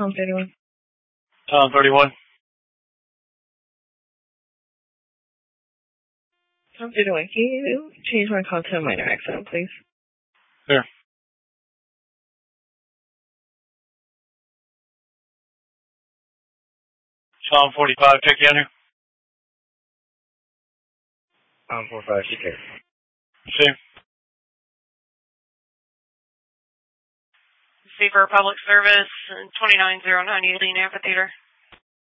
Tom 31. Tom 31. Tom 31, can you change my call to a minor accident, please? Sure. Tom 45, check you under. Tom 45, take care. See. Seaver Public Service, 2909 Ealing Amphitheater.